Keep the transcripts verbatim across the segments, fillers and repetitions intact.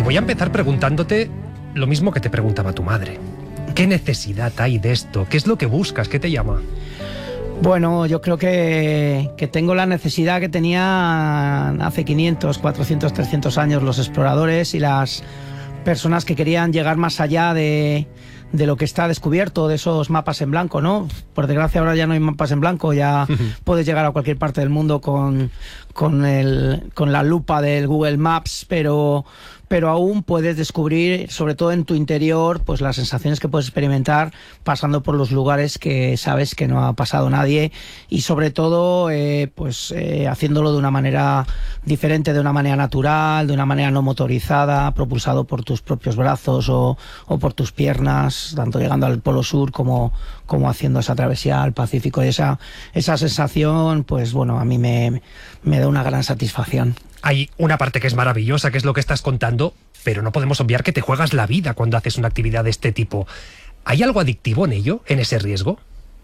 voy a empezar preguntándote lo mismo que te preguntaba tu madre. ¿Qué necesidad hay de esto? ¿Qué es lo que buscas? ¿Qué te llama? Bueno, yo creo que, que tengo la necesidad que tenían hace quinientos, cuatrocientos, trescientos años los exploradores y las personas que querían llegar más allá de, de lo que está descubierto, de esos mapas en blanco, ¿no? Por desgracia ahora ya no hay mapas en blanco, ya puedes llegar a cualquier parte del mundo con, con, el, con la lupa del Google Maps, pero... pero aún puedes descubrir, sobre todo en tu interior, pues las sensaciones que puedes experimentar pasando por los lugares que sabes que no ha pasado nadie y sobre todo eh, pues eh, haciéndolo de una manera diferente, de una manera natural, de una manera no motorizada, propulsado por tus propios brazos o, o por tus piernas, tanto llegando al Polo Sur como, como haciendo esa travesía al Pacífico. Y esa, esa sensación, pues bueno, a mí me, me da una gran satisfacción. Hay una parte que es maravillosa, que es lo que estás contando, pero no podemos obviar que te juegas la vida cuando haces una actividad de este tipo. ¿Hay algo adictivo en ello, en ese riesgo?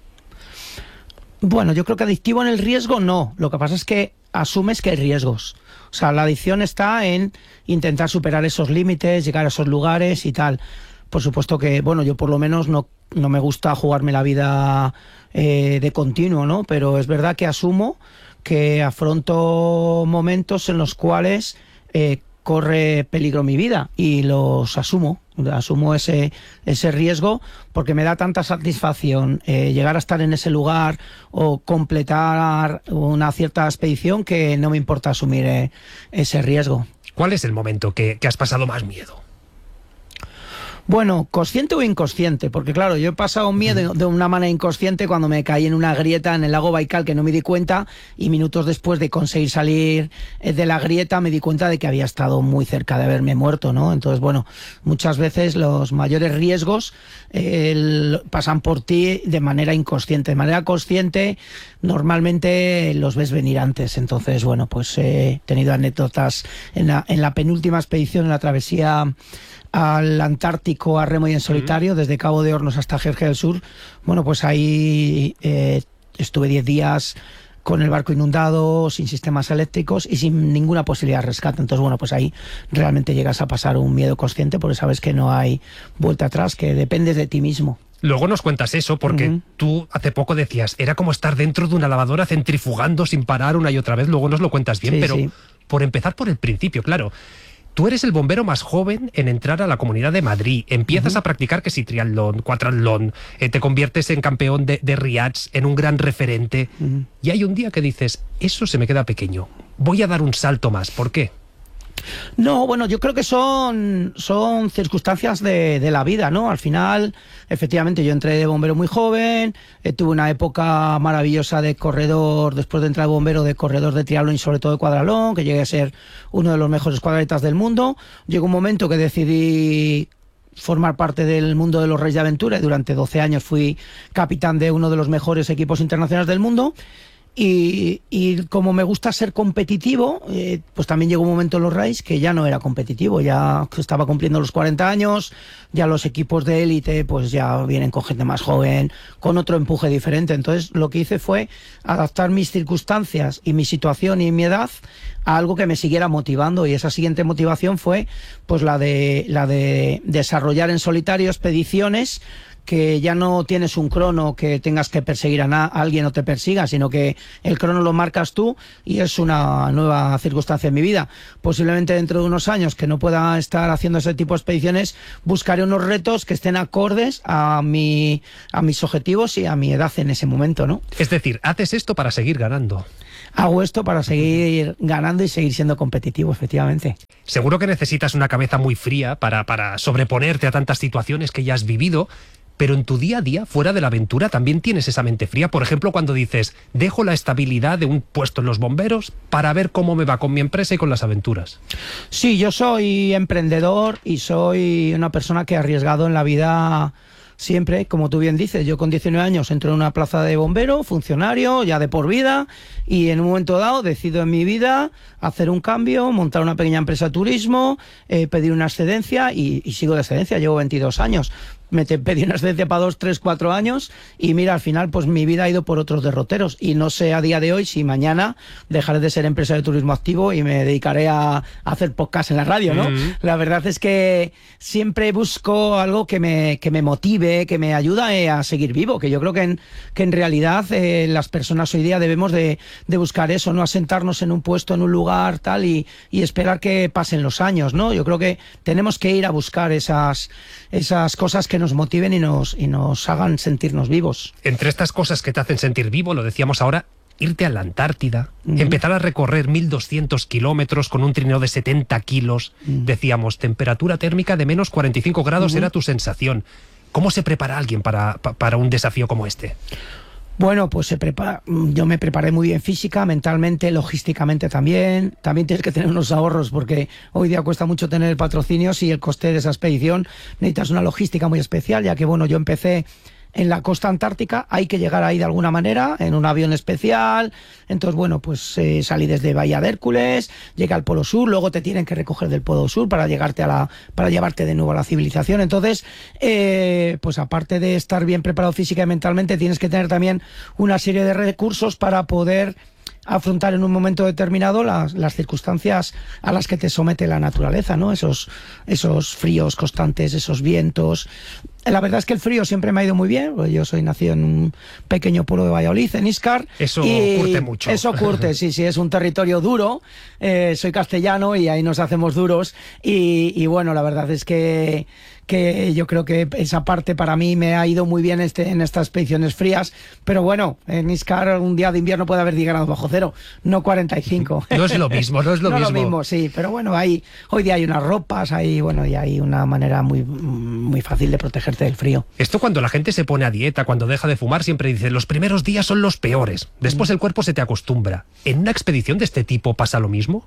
Bueno, yo creo que adictivo en el riesgo no. Lo que pasa es que asumes que hay riesgos. O sea, la adicción está en intentar superar esos límites, llegar a esos lugares y tal. Por supuesto que, bueno, yo por lo menos no, no me gusta jugarme la vida eh, de continuo, ¿no? Pero es verdad que asumo que afronto momentos en los cuales eh, corre peligro mi vida y los asumo, asumo ese, ese riesgo porque me da tanta satisfacción eh, llegar a estar en ese lugar o completar una cierta expedición que no me importa asumir eh, ese riesgo. ¿Cuál es el momento que, que has pasado más miedo? Bueno, consciente o inconsciente, porque claro, yo he pasado miedo de una manera inconsciente cuando me caí en una grieta en el lago Baikal que no me di cuenta y minutos después de conseguir salir de la grieta me di cuenta de que había estado muy cerca de haberme muerto, ¿no? Entonces, bueno, muchas veces los mayores riesgos eh, pasan por ti de manera inconsciente. De manera consciente, normalmente los ves venir antes. Entonces, bueno, pues he tenido anécdotas en la, en la penúltima expedición, en la travesía al Antártico a remo y en solitario, desde Cabo de Hornos hasta Jerjes del Sur. Bueno, pues ahí eh, estuve diez días con el barco inundado, sin sistemas eléctricos y sin ninguna posibilidad de rescate. Entonces, bueno, pues ahí realmente llegas a pasar un miedo consciente porque sabes que no hay vuelta atrás, que dependes de ti mismo. Luego nos cuentas eso, porque uh-huh. tú hace poco decías, era como estar dentro de una lavadora centrifugando sin parar una y otra vez. Luego nos lo cuentas bien, sí, pero sí. Por empezar por el principio, claro. Tú eres el bombero más joven en entrar a la Comunidad de Madrid. Empiezas uh-huh. a practicar que si triatlón, cuatratlón, eh, te conviertes en campeón de, de riads, en un gran referente. Uh-huh. Y hay un día que dices, eso se me queda pequeño. Voy a dar un salto más. ¿Por qué? No, bueno, yo creo que son, son circunstancias de, de la vida, ¿no? Al final, efectivamente, yo entré de bombero muy joven, eh, tuve una época maravillosa de corredor, después de entrar de bombero, de corredor de triatlón y sobre todo de cuadralón, que llegué a ser uno de los mejores cuadratistas del mundo. Llegó un momento que decidí formar parte del mundo de los Reyes de Aventura y durante doce años fui capitán de uno de los mejores equipos internacionales del mundo. Y, y como me gusta ser competitivo, eh, pues también llegó un momento en los Reyes que ya no era competitivo, ya estaba cumpliendo los cuarenta años, ya los equipos de élite pues ya vienen con gente más joven, con otro empuje diferente. Entonces lo que hice fue adaptar mis circunstancias y mi situación y mi edad a algo que me siguiera motivando, y esa siguiente motivación fue pues la de, la de desarrollar en solitario expediciones que ya no tienes un crono que tengas que perseguir a, na- a alguien o te persiga, sino que el crono lo marcas tú y es una nueva circunstancia en mi vida. Posiblemente dentro de unos años que no pueda estar haciendo ese tipo de expediciones, buscaré unos retos que estén acordes a, mi, a mis objetivos y a mi edad en ese momento, ¿no? Es decir, haces esto para seguir ganando. Hago esto para seguir ganando y seguir siendo competitivo, efectivamente. Seguro que necesitas una cabeza muy fría para, para sobreponerte a tantas situaciones que ya has vivido. Pero en tu día a día, fuera de la aventura, también tienes esa mente fría. Por ejemplo, cuando dices, dejo la estabilidad de un puesto en los bomberos para ver cómo me va con mi empresa y con las aventuras. Sí, yo soy emprendedor y soy una persona que ha arriesgado en la vida siempre, como tú bien dices. Yo con diecinueve años entro en una plaza de bombero, funcionario, ya de por vida, y en un momento dado decido en mi vida hacer un cambio, montar una pequeña empresa de turismo, eh, pedir una excedencia y, y sigo de excedencia, llevo veintidós años. me te pedí una excedencia para dos, tres, cuatro años y mira, al final pues mi vida ha ido por otros derroteros y no sé a día de hoy si mañana dejaré de ser empresario de turismo activo y me dedicaré a, a hacer podcast en la radio, ¿no? Mm-hmm. La verdad es que siempre busco algo que me, que me motive, que me ayude a seguir vivo, que yo creo que en, que en realidad eh, las personas hoy día debemos de, de buscar eso, no asentarnos en un puesto, en un lugar tal y, y esperar que pasen los años, ¿no? Yo creo que tenemos que ir a buscar esas, esas cosas que nos motiven y nos, y nos hagan sentirnos vivos. Entre estas cosas que te hacen sentir vivo, lo decíamos ahora, irte a la Antártida, uh-huh. empezar a recorrer mil doscientos kilómetros con un trineo de setenta kilos, uh-huh. decíamos, temperatura térmica de menos cuarenta y cinco grados uh-huh. era tu sensación. ¿Cómo se prepara alguien para, para un desafío como este? Bueno, pues se prepara, yo me preparé muy bien física, mentalmente, logísticamente también. También tienes que tener unos ahorros porque hoy día cuesta mucho tener patrocinios y el coste de esa expedición necesitas una logística muy especial, ya que bueno, yo empecé en la costa antártica, hay que llegar ahí de alguna manera, en un avión especial. Entonces, bueno, pues eh, salí desde Bahía de Hércules, llegué al Polo Sur, luego te tienen que recoger del Polo Sur para llegarte a la, para llevarte de nuevo a la civilización. Entonces, eh, pues aparte de estar bien preparado física y mentalmente, tienes que tener también una serie de recursos para poder afrontar en un momento determinado las, las circunstancias a las que te somete la naturaleza, ¿no? Esos, esos fríos constantes, esos vientos. La verdad es que el frío siempre me ha ido muy bien, porque yo soy nacido en un pequeño pueblo de Valladolid, en Íscar. Eso y curte mucho. Eso curte, sí, sí, es un territorio duro. Eh, soy castellano y ahí nos hacemos duros. Y, y bueno, la verdad es que, que yo creo que esa parte para mí me ha ido muy bien este, en estas expediciones frías. Pero bueno, en Íscar un día de invierno puede haber diez grados bajo cero, no cuarenta y cinco. No es lo mismo, no es lo no mismo. lo mismo, sí, pero bueno, hay, hoy día hay unas ropas, hay, bueno, y hay una manera muy, muy fácil de proteger del frío. Esto cuando la gente se pone a dieta, cuando deja de fumar, siempre dice, los primeros días son los peores, después mm. el cuerpo se te acostumbra. ¿En una expedición de este tipo pasa lo mismo?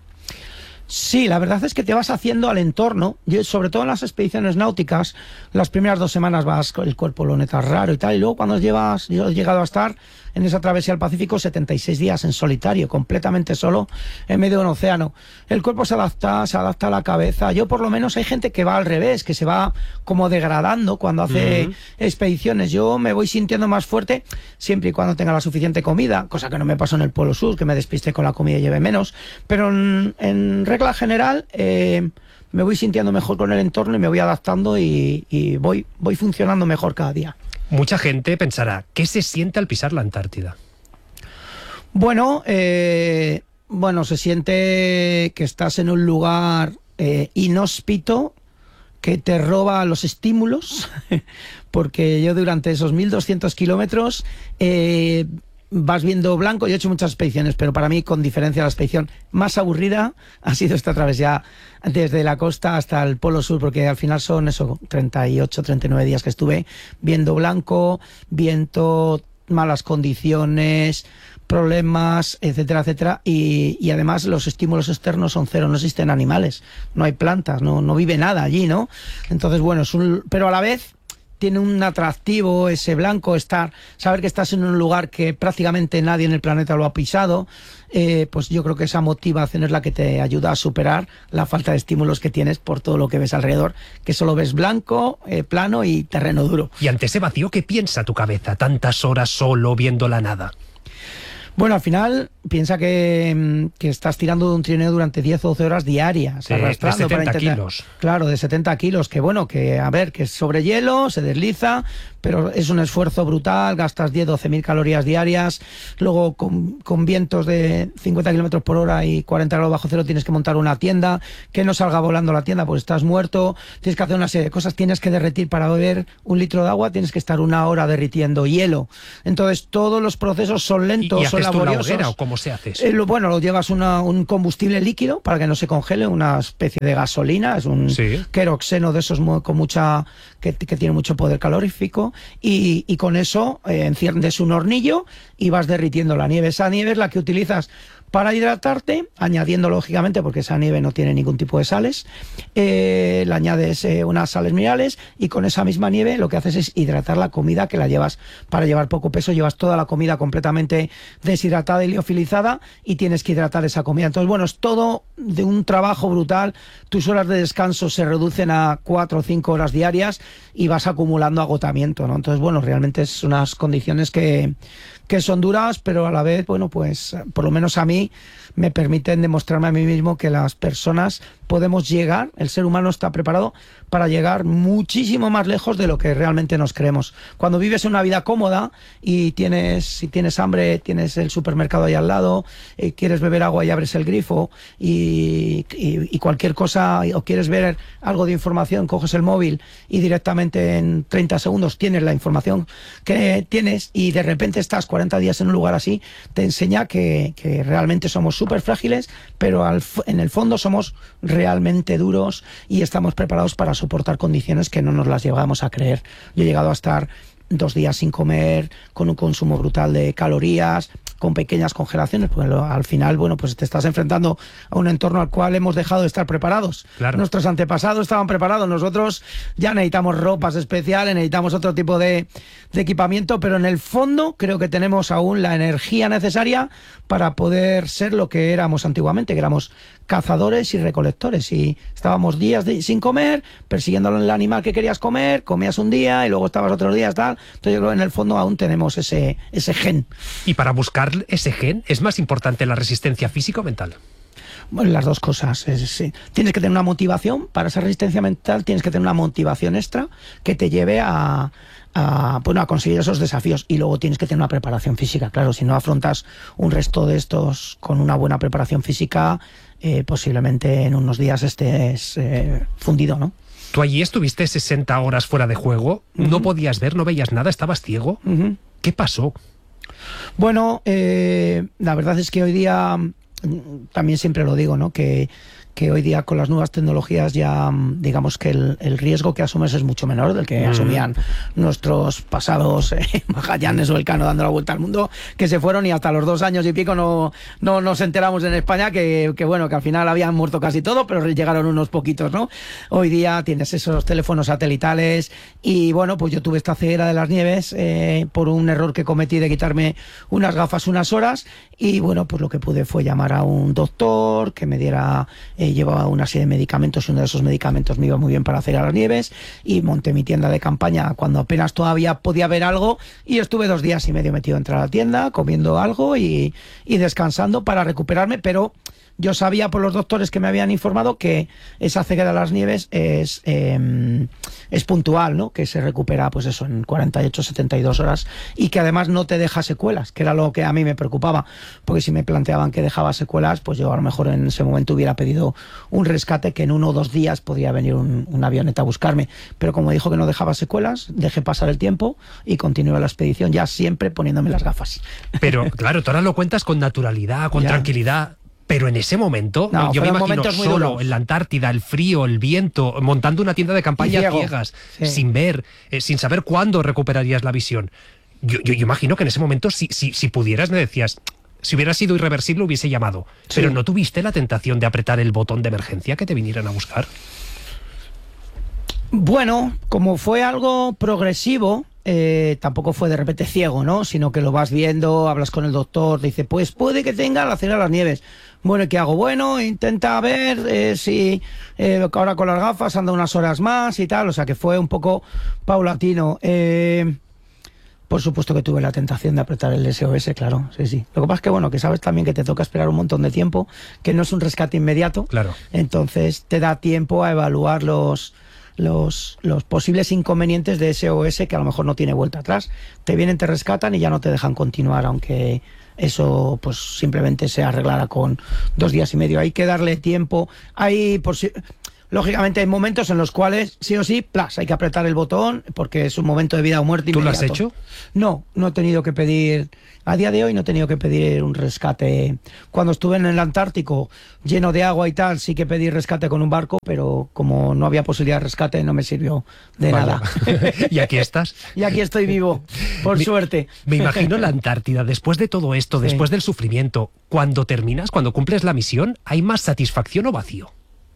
Sí, la verdad es que te vas haciendo al entorno, yo, sobre todo en las expediciones náuticas, las primeras dos semanas vas, el cuerpo lo notas raro y tal, y luego cuando llevas, yo he llegado a estar en esa travesía al Pacífico setenta y seis días en solitario, completamente solo, en medio de un océano. El cuerpo se adapta, se adapta a la cabeza. Yo por lo menos hay gente que va al revés, que se va como degradando cuando hace uh-huh. expediciones. Yo me voy sintiendo más fuerte siempre y cuando tenga la suficiente comida, cosa que no me pasó en el Polo Sur, que me despiste con la comida y lleve menos, pero en, en regla general eh, me voy sintiendo mejor con el entorno y me voy adaptando y, y voy, voy funcionando mejor cada día. Mucha gente pensará, ¿qué se siente al pisar la Antártida? Bueno, eh, bueno, se siente que estás en un lugar eh, inhóspito, que te roba los estímulos, porque yo durante esos mil doscientos kilómetros eh, vas viendo blanco. Yo he hecho muchas expediciones, pero para mí, con diferencia, la expedición más aburrida ha sido esta travesía desde la costa hasta el Polo Sur, porque al final son eso, treinta y ocho, treinta y nueve días que estuve viendo blanco, viento, malas condiciones, problemas, etcétera, etcétera, y, y además los estímulos externos son cero, no existen animales, no hay plantas, no, no vive nada allí, ¿no? Entonces, bueno, es un, pero a la vez tiene un atractivo ese blanco, estar, saber que estás en un lugar que prácticamente nadie en el planeta lo ha pisado, eh, pues yo creo que esa motivación es la que te ayuda a superar la falta de estímulos que tienes por todo lo que ves alrededor, que solo ves blanco, eh, plano y terreno duro. Y ante ese vacío, ¿qué piensa tu cabeza tantas horas solo viendo la nada? Bueno, al final piensa que, que estás tirando de un trineo durante diez o doce horas diarias, de, arrastrando de setenta para intentar, kilos. Claro, de setenta kilos, que bueno, que a ver, que es sobre hielo, se desliza, pero es un esfuerzo brutal, gastas diez, doce mil calorías diarias, luego con, con vientos de cincuenta kilómetros por hora y cuarenta grados bajo cero tienes que montar una tienda, que no salga volando la tienda pues estás muerto, tienes que hacer una serie de cosas, tienes que derretir para beber un litro de agua, tienes que estar una hora derritiendo hielo, entonces todos los procesos son lentos, ¿Y, y son laboriosos. ¿Una hoguera o cómo se hace eso? Eh, lo, bueno, lo llevas una, un combustible líquido para que no se congele, una especie de gasolina, es un sí. queroxeno de esos con mucha que, que tiene mucho poder calorífico y, y con eso eh, enciendes un hornillo y vas derritiendo la nieve. Esa nieve es la que utilizas para hidratarte, añadiendo lógicamente, porque esa nieve no tiene ningún tipo de sales, eh, le añades eh, unas sales minerales y con esa misma nieve lo que haces es hidratar la comida, que la llevas, para llevar poco peso, llevas toda la comida completamente deshidratada y liofilizada y tienes que hidratar esa comida. Entonces, bueno, es todo de un trabajo brutal. Tus horas de descanso se reducen a cuatro o cinco horas diarias y vas acumulando agotamiento, ¿no? Entonces, bueno, realmente es unas condiciones que, que son duras, pero a la vez, bueno, pues por lo menos a mí me permiten demostrarme a mí mismo que las personas podemos llegar, el ser humano está preparado para llegar muchísimo más lejos de lo que realmente nos creemos. Cuando vives una vida cómoda y tienes, si tienes hambre, tienes el supermercado ahí al lado, eh, quieres beber agua y abres el grifo y, y, y cualquier cosa, o quieres ver algo de información, coges el móvil y directamente en treinta segundos tienes la información que tienes y de repente estás cuarenta días en un lugar así, te enseña que, que realmente somos súper frágiles, pero al, en el fondo somos realmente duros y estamos preparados para soportar condiciones que no nos las llegamos a creer. Yo he llegado a estar dos días sin comer, con un consumo brutal de calorías, con pequeñas congelaciones, porque al final, bueno, pues te estás enfrentando a un entorno al cual hemos dejado de estar preparados. Claro. Nuestros antepasados estaban preparados, nosotros ya necesitamos ropas especiales, necesitamos otro tipo de, de equipamiento, pero en el fondo creo que tenemos aún la energía necesaria para poder ser lo que éramos antiguamente, que éramos cazadores y recolectores, y estábamos días de, sin comer, persiguiendo el animal que querías comer, comías un día y luego estabas otros días, tal. Entonces yo creo que en el fondo aún tenemos ese, ese gen. Y para buscar ese gen, ¿es más importante la resistencia física o mental? Bueno, las dos cosas. Es, sí. Tienes que tener una motivación para esa resistencia mental, tienes que tener una motivación extra que te lleve a, a, bueno, a conseguir esos desafíos, y luego tienes que tener una preparación física. Claro, si no afrontas un resto de estos con una buena preparación física, eh, posiblemente en unos días estés eh, fundido, ¿no? Tú allí estuviste sesenta horas fuera de juego, uh-huh. No podías ver, no veías nada, estabas ciego. Uh-huh. ¿Qué pasó? Bueno, eh, la verdad es que hoy día, también siempre lo digo, ¿no? Que, que hoy día con las nuevas tecnologías ya, digamos que el, el riesgo que asumes es mucho menor del que mm. asumían nuestros pasados eh, Magallanes o Elcano dando la vuelta al mundo, que se fueron y hasta los dos años y pico no, no nos enteramos en España que, que bueno, que al final habían muerto casi todo, pero llegaron unos poquitos, ¿no? Hoy día tienes esos teléfonos satelitales y bueno, pues yo tuve esta ceguera de las nieves eh, por un error que cometí de quitarme unas gafas unas horas, y bueno, pues lo que pude fue llamar a un doctor que me diera... Eh, llevaba una serie de medicamentos y uno de esos medicamentos me iba muy bien para hacer a las nieves, y monté mi tienda de campaña cuando apenas todavía podía ver algo, y estuve dos días y medio metido dentro de la tienda comiendo algo y, y descansando para recuperarme, pero yo sabía por los doctores que me habían informado que esa ceguera de las nieves es, eh, es puntual, ¿no? Que se recupera, pues eso, en cuarenta y ocho, setenta y dos horas, y que además no te deja secuelas, que era lo que a mí me preocupaba, porque si me planteaban que dejaba secuelas, pues yo a lo mejor en ese momento hubiera pedido un rescate, que en uno o dos días podría venir un, una avioneta a buscarme, pero como dijo que no dejaba secuelas, dejé pasar el tiempo y continué la expedición, ya siempre poniéndome las gafas. Pero claro, tú ahora lo cuentas con naturalidad, con ya. tranquilidad. Pero en ese momento, no, yo me imagino solo duros. En la Antártida, el frío, el viento, montando una tienda de campaña ciegas, sí. sin ver, eh, sin saber cuándo recuperarías la visión. Yo, yo, yo imagino que en ese momento, si, si, si pudieras, me decías, si hubiera sido irreversible hubiese llamado. Sí. Pero ¿no tuviste la tentación de apretar el botón de emergencia que te vinieran a buscar? Bueno, como fue algo progresivo, Eh, tampoco fue de repente ciego, ¿no? Sino que lo vas viendo, hablas con el doctor, dice, pues puede que tenga la ceguera de las nieves. Bueno, ¿y qué hago? Bueno, intenta ver eh, si eh, ahora con las gafas anda unas horas más y tal, o sea que fue un poco paulatino. Eh, por supuesto que tuve la tentación de apretar el S O S, claro, sí, sí. Lo que pasa es que, bueno, que sabes también que te toca esperar un montón de tiempo, que no es un rescate inmediato. Claro. Entonces te da tiempo a evaluar los... Los, los posibles inconvenientes de S O S, que a lo mejor no tiene vuelta atrás. Te vienen, te rescatan y ya no te dejan continuar, aunque eso pues simplemente se arreglara con dos días y medio. Hay que darle tiempo. Hay por si... lógicamente hay momentos en los cuales sí o sí, plas, hay que apretar el botón porque es un momento de vida o muerte inmediato. ¿Tú lo has hecho? No, no he tenido que pedir, a día de hoy no he tenido que pedir un rescate. Cuando estuve en el Antártico lleno de agua y tal, sí que pedí rescate con un barco, pero como no había posibilidad de rescate no me sirvió de Vaya. nada. ¿Y aquí estás? Y aquí estoy vivo, por me, suerte. Me imagino la Antártida, después de todo esto, sí. después del sufrimiento, cuando terminas, cuando cumples la misión, ¿hay más satisfacción o vacío?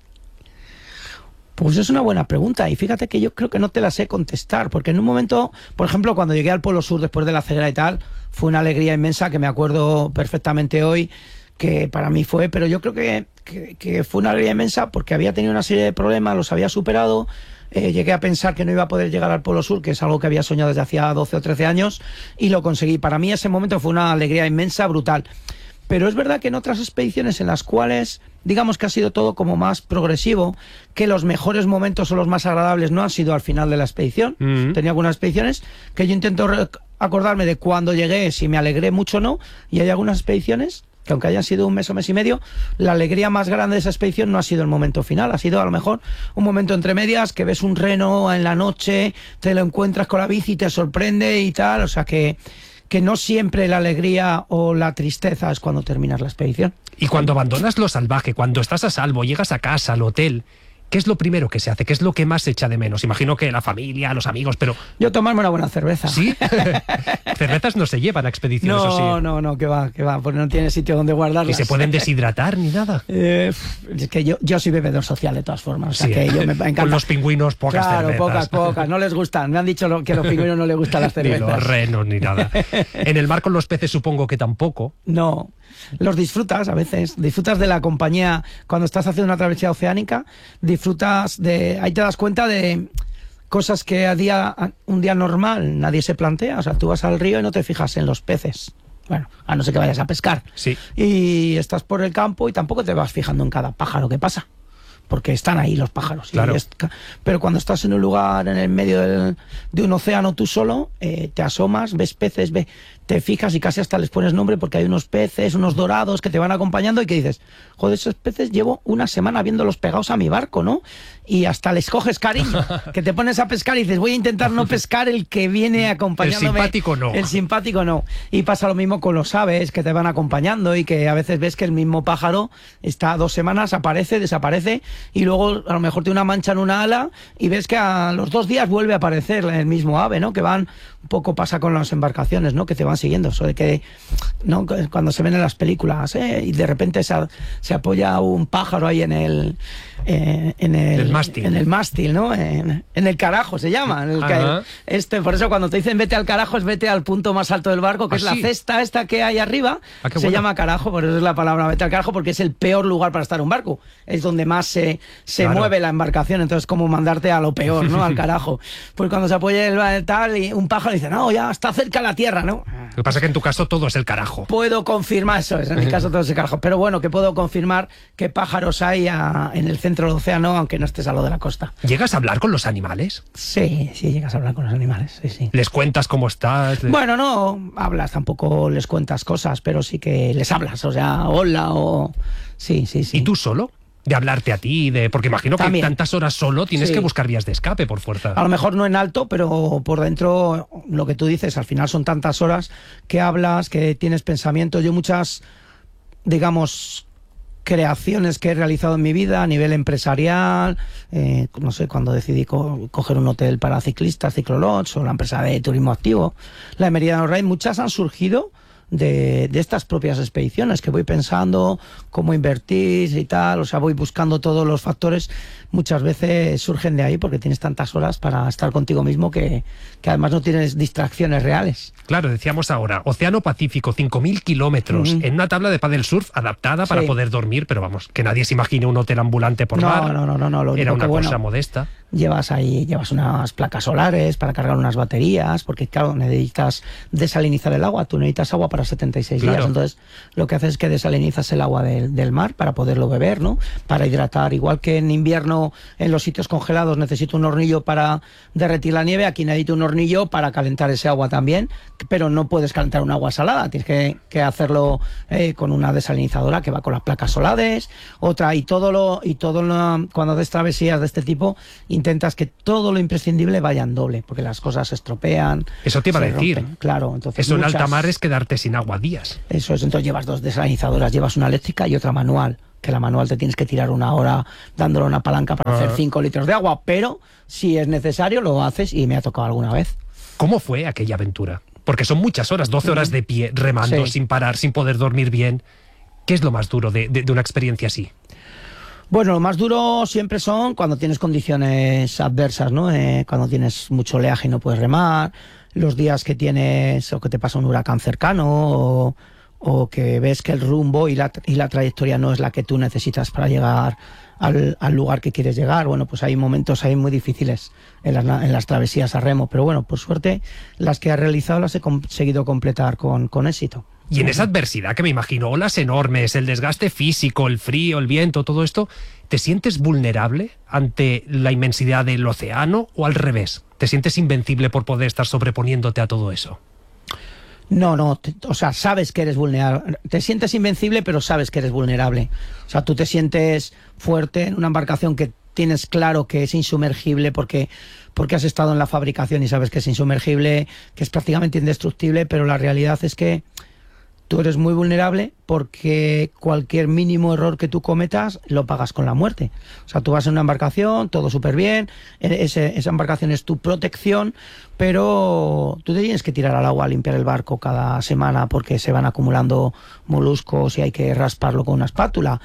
Pues es una buena pregunta y fíjate que yo creo que no te la sé contestar, porque en un momento, por ejemplo, cuando llegué al Polo Sur después de la ceguera y tal, fue una alegría inmensa que me acuerdo perfectamente hoy, que para mí fue, pero yo creo que, que, que fue una alegría inmensa porque había tenido una serie de problemas, los había superado, eh, llegué a pensar que no iba a poder llegar al Polo Sur, que es algo que había soñado desde hacía doce o trece años, y lo conseguí. Para mí ese momento fue una alegría inmensa, brutal. Pero es verdad que en otras expediciones en las cuales, digamos que ha sido todo como más progresivo, que los mejores momentos o los más agradables no han sido al final de la expedición. Mm-hmm. Tenía algunas expediciones que yo intento acordarme de cuando llegué, si me alegré mucho o no, y hay algunas expediciones que aunque hayan sido un mes o mes y medio, la alegría más grande de esa expedición no ha sido el momento final, ha sido a lo mejor un momento entre medias, que ves un reno en la noche, te lo encuentras con la bici, te sorprende y tal, o sea que... que no siempre la alegría o la tristeza es cuando terminas la expedición. Y cuando abandonas lo salvaje, cuando estás a salvo, llegas a casa, al hotel, ¿qué es lo primero que se hace? ¿Qué es lo que más se echa de menos? Imagino que la familia, los amigos, pero... Yo tomarme una buena cerveza. ¿Sí? Cervezas no se llevan a expediciones, no, ¿o sí? No, no, no, que va, que va, porque no tiene sitio donde guardarlas. ¿Y se pueden deshidratar ni nada? Eh, es que yo, yo soy bebedor social de todas formas, o sea sí, que yo me encanta. Con los pingüinos pocas claro, cervezas. Claro, pocas, pocas, no les gustan. Me han dicho lo, que a los pingüinos no les gustan las cervezas. Ni los renos, ni nada. En el mar con los peces supongo que tampoco. No, los disfrutas a veces, disfrutas de la compañía cuando estás haciendo una travesía oceánica, disfrutas de, ahí te das cuenta de cosas que a día, un día normal nadie se plantea, o sea, tú vas al río y no te fijas en los peces, bueno, a no ser que vayas a pescar, sí. Y estás por el campo y tampoco te vas fijando en cada pájaro que pasa, porque están ahí los pájaros. Claro. Es, pero cuando estás en un lugar en el medio del, de un océano tú solo, eh, te asomas, ves peces, ves, te fijas y casi hasta les pones nombre porque hay unos peces, unos dorados que te van acompañando y que dices, joder, esos peces llevo una semana viéndolos pegados a mi barco, ¿no? Y hasta les coges cariño, que te pones a pescar y dices, voy a intentar no pescar el que viene acompañándome. El simpático no. El simpático no. Y pasa lo mismo con los aves que te van acompañando y que a veces ves que el mismo pájaro está dos semanas, aparece, desaparece y luego a lo mejor tiene una mancha en una ala y ves que a los dos días vuelve a aparecer el mismo ave, ¿no? Que van, un poco pasa con las embarcaciones, ¿no? Que te van siguiendo, eso de que, ¿no? Cuando se ven en las películas, ¿eh? Y de repente se, se apoya un pájaro ahí en el... Eh, en el, el mástil. En el mástil, ¿no? En, en el carajo se llama. En el que, este, por eso cuando te dicen vete al carajo es vete al punto más alto del barco, que ¿Ah, es la sí? cesta esta que hay arriba. Ah, se bueno. llama carajo, por eso es la palabra vete al carajo, porque es el peor lugar para estar un barco. Es donde más se, se claro. mueve la embarcación, entonces como mandarte a lo peor, ¿no? Al carajo. Pues cuando se apoya el tal y un pájaro dice, no, ya está cerca la tierra, ¿no? Lo que pasa es que en tu caso todo es el carajo. Puedo confirmar eso, es, en mi caso todo es el carajo. Pero bueno, que puedo confirmar que pájaros hay a, en el centro del océano, aunque no estés a lo de la costa. ¿Llegas a hablar con los animales? Sí, sí, llegas a hablar con los animales, sí, sí. ¿Les cuentas cómo estás? Bueno, no hablas, tampoco les cuentas cosas, pero sí que les hablas, o sea, hola o... Sí, sí, sí. ¿Y tú solo? De hablarte a ti, de porque imagino que También. tantas horas solo tienes sí. que buscar vías de escape por fuerza. A lo mejor no en alto, pero por dentro, lo que tú dices, al final son tantas horas que hablas, que tienes pensamientos. Yo muchas, digamos, creaciones que he realizado en mi vida a nivel empresarial, eh, no sé, cuando decidí co coger un hotel para ciclistas, Ciclolots, o la empresa de turismo activo, la Meridiano Ride, muchas han surgido De, de estas propias expediciones, que voy pensando cómo invertir y tal, o sea, voy buscando todos los factores, muchas veces surgen de ahí porque tienes tantas horas para estar contigo mismo que, que además no tienes distracciones reales. Claro, decíamos ahora, Océano Pacífico, cinco mil kilómetros, uh-huh. en una tabla de paddle surf adaptada para sí. poder dormir, pero vamos, que nadie se imagine un hotel ambulante por no, mar. No, no, no, no, lo Era una que, cosa bueno, modesta. llevas ahí, llevas unas placas solares para cargar unas baterías, porque claro, necesitas desalinizar el agua, tú necesitas agua para setenta y seis claro. días, entonces lo que haces es que desalinizas el agua del, del mar para poderlo beber, ¿no? Para hidratar, igual que en invierno en los sitios congelados necesito un hornillo para derretir la nieve, aquí necesito un hornillo para calentar ese agua también, pero no puedes calentar un agua salada, tienes que, que hacerlo eh, con una desalinizadora que va con las placas solares, otra, y todo lo, y todo lo, cuando haces travesías de este tipo, intentas que todo lo imprescindible vaya en doble, porque las cosas se estropean. Eso te iba a decir. Rompen. Claro, entonces eso muchas... en alta mar es quedarte sin agua días. Eso es, entonces llevas dos desalinizadoras, llevas una eléctrica y otra manual, que la manual te tienes que tirar una hora dándole una palanca para ah. hacer cinco litros de agua, pero si es necesario lo haces y me ha tocado alguna vez. ¿Cómo fue aquella aventura? Porque son muchas horas, doce horas de pie, remando, sí. sin parar, sin poder dormir bien. ¿Qué es lo más duro de, de, de una experiencia así? Bueno, lo más duro siempre son cuando tienes condiciones adversas, ¿no? Eh, cuando tienes mucho oleaje y no puedes remar, los días que tienes o que te pasa un huracán cercano o, o que ves que el rumbo y la, y la trayectoria no es la que tú necesitas para llegar al, al lugar que quieres llegar. Bueno, pues hay momentos ahí muy difíciles en las, en las travesías a remo, pero bueno, por suerte las que he realizado las he conseguido completar con, con éxito. Y en esa adversidad que me imagino, olas enormes, el desgaste físico, el frío, el viento, todo esto, ¿te sientes vulnerable ante la inmensidad del océano o al revés? ¿Te sientes invencible por poder estar sobreponiéndote a todo eso? No, no, te, o sea, sabes que eres vulnerable. Te sientes invencible, pero sabes que eres vulnerable. O sea, tú te sientes fuerte en una embarcación que tienes claro que es insumergible porque, porque has estado en la fabricación y sabes que es insumergible, que es prácticamente indestructible, pero la realidad es que tú eres muy vulnerable porque cualquier mínimo error que tú cometas lo pagas con la muerte. O sea, tú vas en una embarcación, todo súper bien, ese, esa embarcación es tu protección, pero tú te tienes que tirar al agua a limpiar el barco cada semana porque se van acumulando moluscos y hay que rasparlo con una espátula.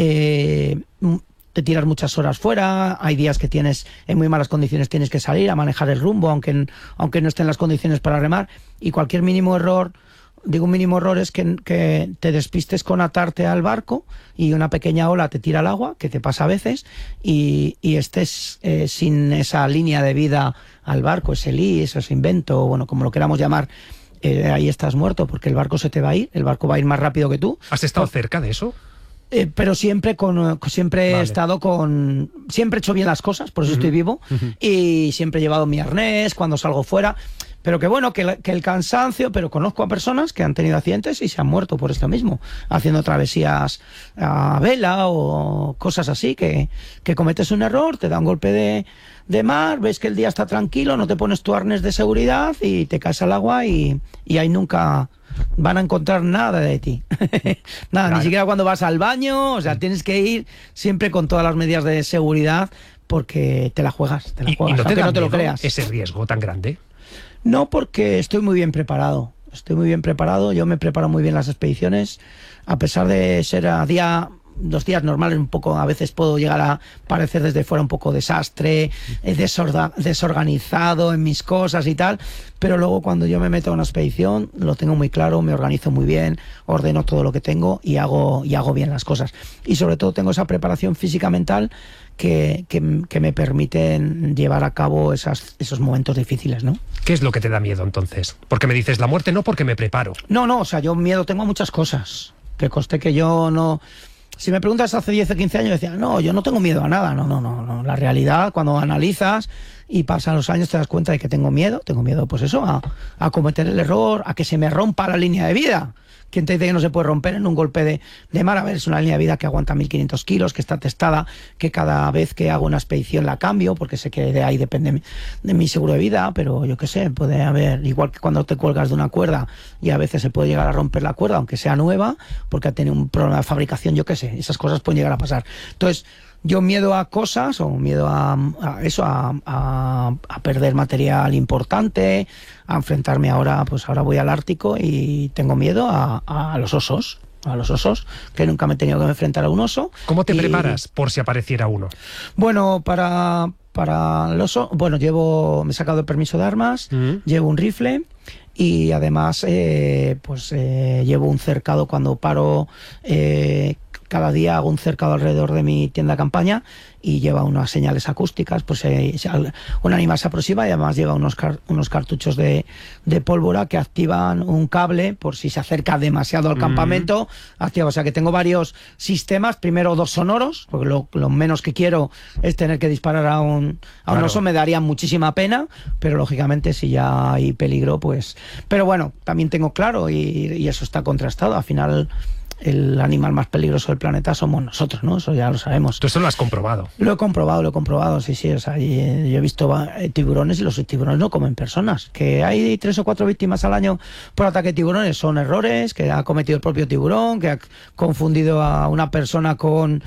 Eh, te tiras muchas horas fuera, hay días que tienes en muy malas condiciones, tienes que salir a manejar el rumbo, aunque, aunque no estén las condiciones para remar, y cualquier mínimo error... Digo, un mínimo error es que, que te despistes con atarte al barco y una pequeña ola te tira al agua, que te pasa a veces, y, y estés eh, sin esa línea de vida al barco, ese lee, ese invento, bueno, como lo queramos llamar, eh, ahí estás muerto porque el barco se te va a ir, el barco va a ir más rápido que tú. ¿Has estado cerca de eso? Eh, pero siempre con siempre vale. he estado con siempre he hecho bien las cosas, por eso uh-huh. estoy vivo, uh-huh. y siempre he llevado mi arnés cuando salgo fuera. Pero que bueno, que, que el cansancio, pero conozco a personas que han tenido accidentes y se han muerto por esto mismo, haciendo travesías a vela o cosas así, que, que cometes un error, te da un golpe de, de mar, ves que el día está tranquilo, no te pones tu arnés de seguridad y te caes al agua y, y ahí nunca van a encontrar nada de ti. Nada, claro. Ni siquiera cuando vas al baño, o sea, tienes que ir siempre con todas las medidas de seguridad porque te la juegas, te la juegas, ¿Y, y no te aunque da no te lo miedo creas. ese riesgo tan grande? No, porque estoy muy bien preparado. Estoy muy bien preparado. Yo me preparo muy bien las expediciones. A pesar de ser a día, los días normales, un poco, a veces puedo llegar a parecer desde fuera un poco desastre, desorda, desorganizado en mis cosas y tal. Pero luego cuando yo me meto a una expedición, lo tengo muy claro, me organizo muy bien, ordeno todo lo que tengo y hago, y hago bien las cosas. Y sobre todo tengo esa preparación física mental que, que, que me permiten llevar a cabo esas, esos momentos difíciles, ¿no? ¿Qué es lo que te da miedo entonces? Porque me dices la muerte, no, porque me preparo. No, no, o sea, yo miedo tengo a muchas cosas. Que conste que yo no... Si me preguntas hace diez o quince años, decía, no, yo no tengo miedo a nada. No, no, no, no. La realidad, cuando analizas y pasan los años, te das cuenta de que tengo miedo. Tengo miedo, pues eso, a, a cometer el error, a que se me rompa la línea de vida. ¿Quién te dice que no se puede romper en un golpe de, de mar? A ver, es una línea de vida que aguanta mil quinientos kilos, que está testada, que cada vez que hago una expedición la cambio, porque sé que de ahí depende mi, de mi seguro de vida, pero yo qué sé, puede haber, igual que cuando te cuelgas de una cuerda y a veces se puede llegar a romper la cuerda, aunque sea nueva, porque ha tenido un problema de fabricación, yo qué sé, esas cosas pueden llegar a pasar. Entonces, yo miedo a cosas, o miedo a, a eso, a, a, a perder material importante, a enfrentarme ahora, pues ahora voy al Ártico y tengo miedo a, a los osos, a los osos, que nunca me he tenido que enfrentar a un oso. ¿Cómo te y, preparas por si apareciera uno? Bueno, para, para el oso, bueno, llevo, me he sacado el permiso de armas, uh-huh. llevo un rifle. Y además, eh, pues eh, llevo un cercado cuando paro, eh, cada día hago un cercado alrededor de mi tienda de campaña y lleva unas señales acústicas, pues eh, un animal se aproxima y además lleva unos, car unos cartuchos de, de pólvora que activan un cable por si se acerca demasiado al mm. campamento, activa, o sea que tengo varios sistemas, primero dos sonoros, porque lo, lo menos que quiero es tener que disparar a un, a un claro. oso, me daría muchísima pena, pero lógicamente si ya hay peligro, pues... Pero bueno, también tengo claro, y, y eso está contrastado, al final... el animal más peligroso del planeta somos nosotros, ¿no? Eso ya lo sabemos. ¿Tú eso lo has comprobado? Lo he comprobado, lo he comprobado, sí, sí. O sea, yo he visto tiburones y los tiburones no comen personas. Que hay tres o cuatro víctimas al año por ataque de tiburones son errores que ha cometido el propio tiburón, que ha confundido a una persona con...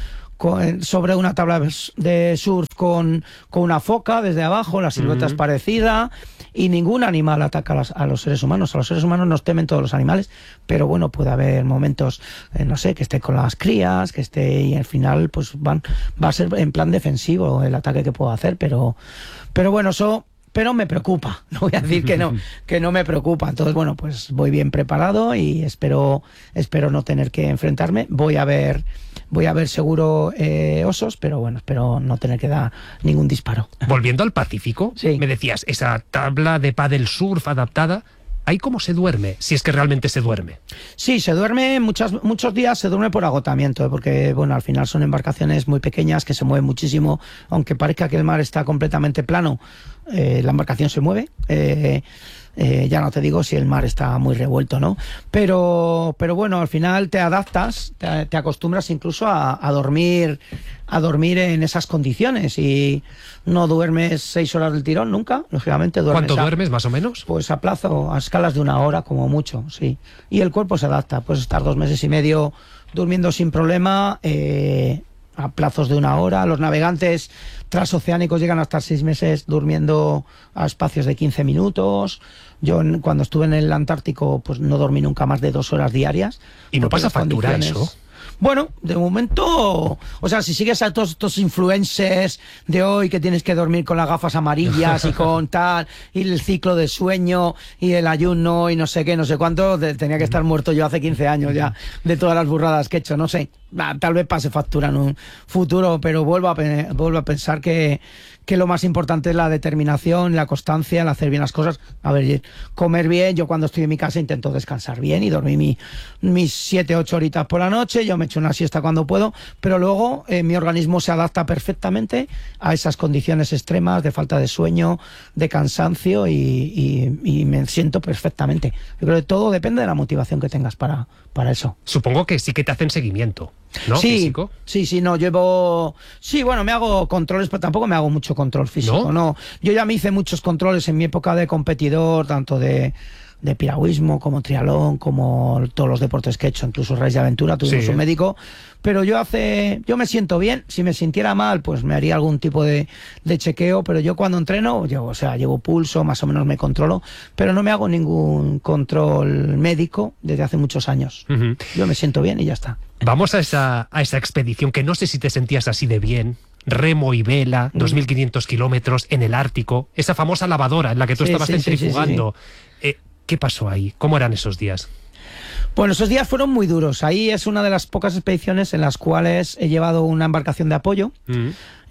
sobre una tabla de surf con, con una foca desde abajo, la silueta uh-huh. es parecida, y ningún animal ataca a, las, a los seres humanos. A los seres humanos nos temen todos los animales, pero bueno, puede haber momentos, eh, no sé, que esté con las crías, que esté, y al final pues van va a ser en plan defensivo el ataque que puedo hacer, pero, pero bueno, eso... Pero me preocupa, no voy a decir que no, que no me preocupa. Entonces, bueno, pues voy bien preparado y espero, espero no tener que enfrentarme. Voy a ver, voy a ver seguro eh, osos, pero bueno, espero no tener que dar ningún disparo. Volviendo al Pacífico, sí. me decías, esa tabla de paddle surf adaptada, ¿ahí cómo se duerme? Si es que realmente se duerme. Sí, se duerme, muchas, muchos días se duerme por agotamiento, porque bueno, al final son embarcaciones muy pequeñas que se mueven muchísimo, aunque parezca que el mar está completamente plano, eh, la embarcación se mueve. Eh, eh, ya no te digo si el mar está muy revuelto, ¿no? Pero, pero bueno, al final te adaptas, te, te acostumbras incluso a, a dormir, a dormir en esas condiciones y no duermes seis horas del tirón nunca, lógicamente duermes. ¿Cuánto a, duermes más o menos? Pues a plazo, a escalas de una hora como mucho, sí. Y el cuerpo se adapta, puedes estar dos meses y medio durmiendo sin problema, eh, a plazos de una hora. Los navegantes transoceánicos llegan a estar seis meses durmiendo a espacios de quince minutos. Yo cuando estuve en el Antártico pues no dormí nunca más de dos horas diarias. ¿Y no pasa factura eso? Bueno, de momento, o sea, si sigues a todos estos influencers de hoy que tienes que dormir con las gafas amarillas y con tal, y el ciclo de sueño y el ayuno y no sé qué, no sé cuánto, de, tenía que estar muerto yo hace quince años ya de todas las burradas que he hecho, no sé. Tal vez pase factura en un futuro, pero vuelvo a, vuelvo a pensar que, que lo más importante es la determinación, la constancia, el hacer bien las cosas. A ver, comer bien. Yo cuando estoy en mi casa intento descansar bien y dormir mi, mis siete, ocho horitas por la noche. Yo me echo una siesta cuando puedo, pero luego eh, mi organismo se adapta perfectamente a esas condiciones extremas de falta de sueño, de cansancio y, y, y me siento perfectamente. Yo creo que todo depende de la motivación que tengas para, para eso. Supongo que sí que te hacen seguimiento, ¿no? Sí, ¿Físico? sí, sí, no, llevo... Sí, bueno, me hago controles, pero tampoco me hago mucho control físico, ¿no? no. Yo ya me hice muchos controles en mi época de competidor, tanto de, de piragüismo, como triatlón, como todos los deportes que he hecho, incluso raids de aventura, tuvimos sí. un médico, pero yo hace... Yo me siento bien, si me sintiera mal, pues me haría algún tipo de, de chequeo, pero yo cuando entreno, yo, o sea, llevo pulso, más o menos me controlo, pero no me hago ningún control médico desde hace muchos años. Uh-huh. Yo me siento bien y ya está. Vamos a esa, a esa expedición, que no sé si te sentías así de bien, remo y vela, mm. dos mil quinientos kilómetros en el Ártico, esa famosa lavadora en la que tú sí, estabas sí, centrifugando. Sí, sí, sí. Eh, ¿Qué pasó ahí? ¿Cómo eran esos días? Bueno, esos días fueron muy duros. Ahí es una de las pocas expediciones en las cuales he llevado una embarcación de apoyo, mm.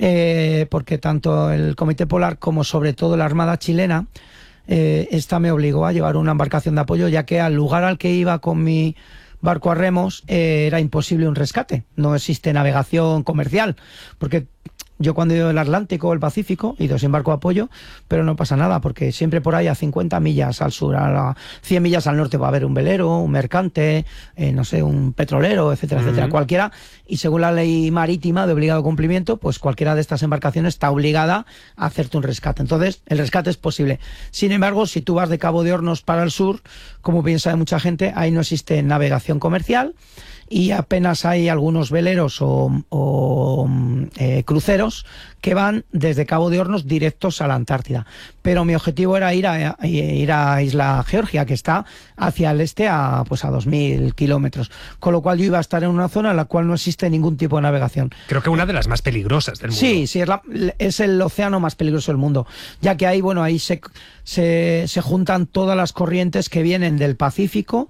eh, porque tanto el Comité Polar como sobre todo la Armada chilena, eh, esta me obligó a llevar una embarcación de apoyo, ya que al lugar al que iba con mi barco a remos eh, era imposible un rescate. No existe navegación comercial, porque yo cuando he ido al Atlántico o el Pacífico he ido sin barco de apoyo, pero no pasa nada, porque siempre por ahí a cincuenta millas al sur, a cien millas al norte va a haber un velero, un mercante, eh, no sé, un petrolero, etcétera, uh-huh. etcétera, cualquiera, y según la ley marítima de obligado cumplimiento, pues cualquiera de estas embarcaciones está obligada a hacerte un rescate. Entonces, el rescate es posible. Sin embargo, si tú vas de Cabo de Hornos para el sur, como bien sabe mucha gente, ahí no existe navegación comercial, y apenas hay algunos veleros o, o eh, cruceros vuelos que van desde Cabo de Hornos directos a la Antártida. Pero mi objetivo era ir a, ir a Isla Georgia, que está hacia el este a, pues a dos mil kilómetros. Con lo cual yo iba a estar en una zona en la cual no existe ningún tipo de navegación. Creo que una de las más peligrosas del mundo. Sí, sí, es, la, es el océano más peligroso del mundo, ya que ahí, bueno, ahí se, se, se juntan todas las corrientes que vienen del Pacífico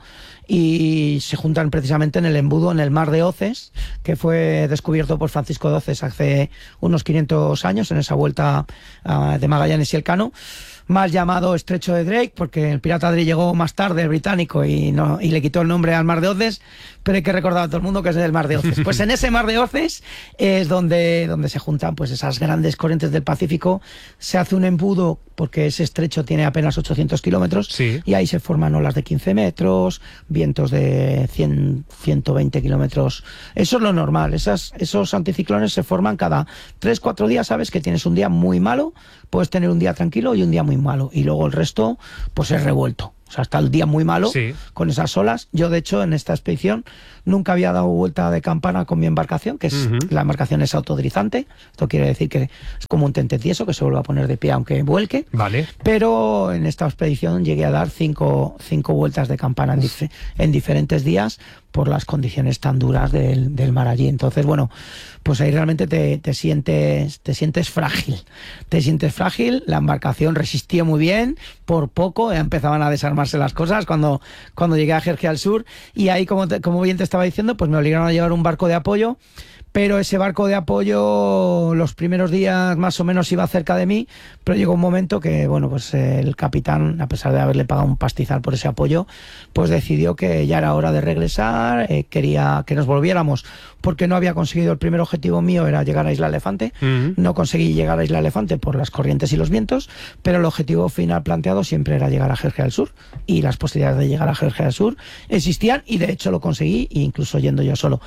y se juntan precisamente en el embudo, en el Mar de Oces, que fue descubierto por Francisco de Oces hace unos quinientos años, en esa vuelta uh, de Magallanes y Elcano, mal llamado Estrecho de Drake, porque el pirata Drake llegó más tarde, el británico, y, no, y le quitó el nombre al Mar de Oces, pero hay que recordar a todo el mundo que es el Mar de Oces. Pues en ese Mar de Oces es donde, donde se juntan pues esas grandes corrientes del Pacífico, se hace un embudo, porque ese estrecho tiene apenas ochocientos kilómetros, sí. Y ahí se forman olas de quince metros, vientos de cien, ciento veinte kilómetros. Eso es lo normal, Esas, esos anticiclones se forman cada tres, cuatro días, sabes que tienes un día muy malo, puedes tener un día tranquilo y un día muy malo, y luego el resto pues es revuelto. O sea, hasta el día muy malo, sí. Con esas olas. Yo, de hecho, en esta expedición nunca había dado vuelta de campana con mi embarcación, que es uh-huh. La embarcación es autodeslizante. Esto quiere decir que es como un tente tieso que se vuelve a poner de pie aunque vuelque. Vale. Pero en esta expedición llegué a dar cinco, cinco vueltas de campana en, dif- en diferentes días por las condiciones tan duras del, del mar allí. Entonces, bueno, pues ahí realmente te, te sientes te sientes frágil. Te sientes frágil, la embarcación resistió muy bien, por poco, ya empezaban a desarmarse las cosas cuando, cuando llegué a Georgia del Sur, y ahí, como, te, como bien te estaba diciendo, pues me obligaron a llevar un barco de apoyo. Pero ese barco de apoyo los primeros días más o menos iba cerca de mí, pero llegó un momento que, bueno, pues el capitán, a pesar de haberle pagado un pastizal por ese apoyo, pues decidió que ya era hora de regresar, eh, quería que nos volviéramos, porque no había conseguido el primer objetivo mío, era llegar a Isla Elefante. Uh-huh. No conseguí llegar a Isla Elefante por las corrientes y los vientos, pero el objetivo final planteado siempre era llegar a Georgia del Sur, y las posibilidades de llegar a Georgia del Sur existían, y de hecho lo conseguí, incluso yendo yo solo.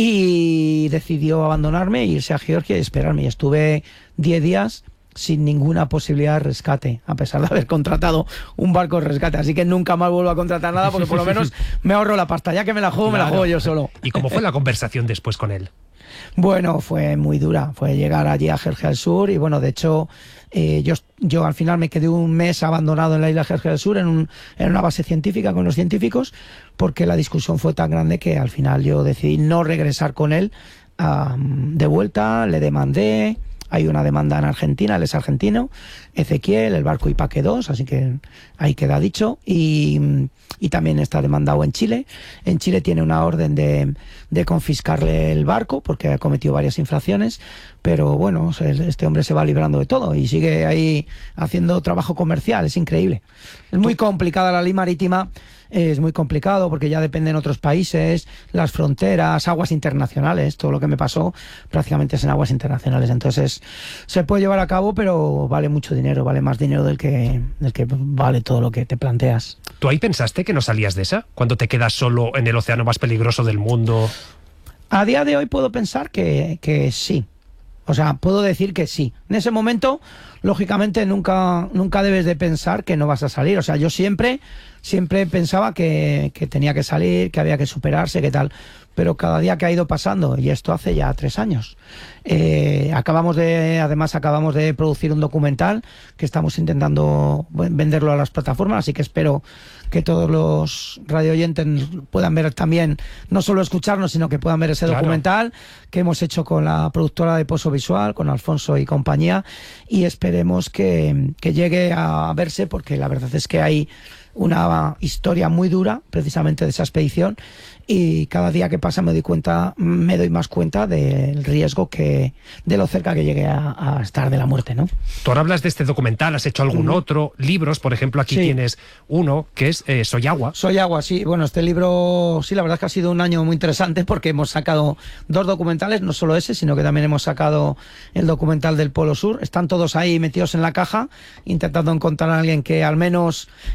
Y decidí decidió abandonarme, irse a Georgia y esperarme. Y estuve diez días sin ninguna posibilidad de rescate, a pesar de haber contratado un barco de rescate. Así que nunca más vuelvo a contratar nada, porque por lo menos me ahorro la pasta. Ya que me la juego, claro. Me la juego yo solo. ¿Y cómo fue la conversación después con él? Bueno, fue muy dura. Fue llegar allí a Georgia del Sur y, bueno, de hecho, eh, yo, yo al final me quedé un mes abandonado en la isla Georgia del Sur, en, un, en una base científica con los científicos, porque la discusión fue tan grande que al final yo decidí no regresar con él. Um, de vuelta, le demandé. Hay una demanda en Argentina, él es argentino, Ezequiel, el barco Ipaque dos, así que ahí queda dicho. Y, y también está demandado en Chile. En Chile tiene una orden de, de confiscarle el barco porque ha cometido varias infracciones, pero bueno, este hombre se va librando de todo y sigue ahí haciendo trabajo comercial, es increíble. Es muy complicada la ley marítima. Es muy complicado porque ya dependen otros países, las fronteras, aguas internacionales. Todo lo que me pasó prácticamente es en aguas internacionales. Entonces se puede llevar a cabo, pero vale mucho dinero, vale más dinero del que, del que vale todo lo que te planteas. ¿Tú ahí pensaste que no salías de esa? Cuando te quedas solo en el océano más peligroso del mundo. A día de hoy puedo pensar que, que sí. O sea, puedo decir que sí. En ese momento, lógicamente, nunca, nunca debes de pensar que no vas a salir. O sea, yo siempre, siempre pensaba que, que tenía que salir, que había que superarse, que tal. Pero cada día que ha ido pasando, y esto hace ya tres años, eh, acabamos de, además acabamos de producir un documental que estamos intentando venderlo a las plataformas, así que espero que todos los radioyentes puedan ver también, no solo escucharnos, sino que puedan ver ese claro. documental que hemos hecho con la productora de Pozo Visual, con Alfonso y compañía, y esperemos que, que llegue a verse, porque la verdad es que hay una historia muy dura precisamente de esa expedición, y cada día que pasa me doy cuenta, me doy más cuenta del riesgo que, de lo cerca que llegué a, a estar de la muerte, ¿no? Tú ahora hablas de este documental, ¿has hecho algún mm. otro? Libros, por ejemplo, aquí sí. Tienes uno que es eh, Soy Agua. Soy Agua, sí. Bueno, este libro, sí, la verdad es que ha sido un año muy interesante porque hemos sacado dos documentales, no solo ese, sino que también hemos sacado el documental del Polo Sur. Están todos ahí metidos en la caja, intentando encontrar a alguien que al menos, intentando